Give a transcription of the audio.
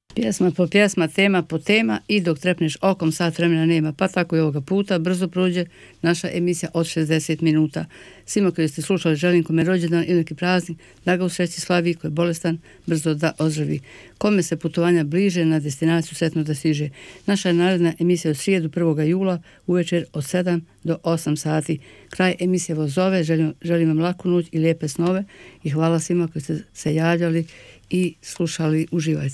Pjesma po pjesma, tema po tema i dok trepneš okom sat vremena nema, pa tako i ovoga puta brzo prođe naša emisija od 60 minuta. Svima koji ste slušali želim kome rođendan ili neki praznik da ga u sreći slavi, ko je bolestan brzo da ozdravi. Kome se putovanja bliže na destinaciju sretno da stiže. Naša je naredna emisija od srijedu 1. jula uvečer od 7 do 8 sati. Kraj emisije vas zove, želim vam laku noć i lijepe snove i hvala svima koji ste se javljali i slušali. Uživajte.